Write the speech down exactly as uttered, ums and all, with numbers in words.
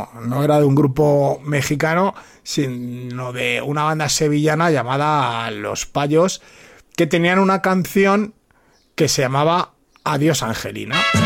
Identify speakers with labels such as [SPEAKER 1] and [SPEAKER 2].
[SPEAKER 1] no, no era de un grupo mexicano, sino de una banda sevillana llamada Los Payos, que tenían una canción que se llamaba Adiós Angelina.